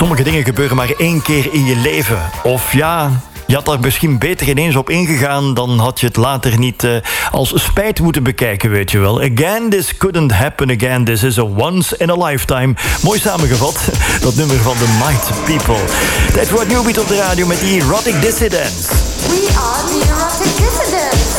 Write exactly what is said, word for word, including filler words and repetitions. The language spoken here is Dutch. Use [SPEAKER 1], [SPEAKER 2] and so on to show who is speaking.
[SPEAKER 1] Sommige dingen gebeuren maar één keer in je leven. Of ja, je had daar misschien beter ineens op ingegaan, dan had je het later niet uh, als spijt moeten bekijken, weet je wel. Again, this couldn't happen again. This is a once in a lifetime. Mooi samengevat, dat nummer van The Night People. Tijd voor het New Beat op de radio met die Erotic Dissidents.
[SPEAKER 2] We are the Erotic Dissidents.